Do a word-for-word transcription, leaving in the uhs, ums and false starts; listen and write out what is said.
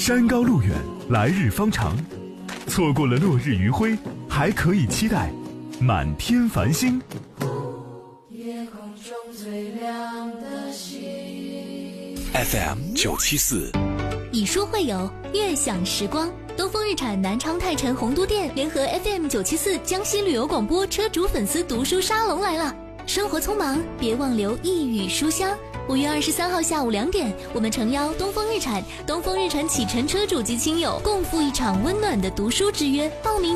山高路远，来日方长。错过了落日余晖，还可以期待满天繁星。 夜空中最亮的星 F M 九七四， 以书会友，悦享时光。东风日产南昌泰城洪都店联合 F M 九七四江西旅游广播车主粉丝读书沙龙来了。生活匆忙，别忘留一语书香。五月二十三号下午两点，我们诚邀东风日产、东风日产启辰车主及亲友共赴一场温暖的读书之约。报名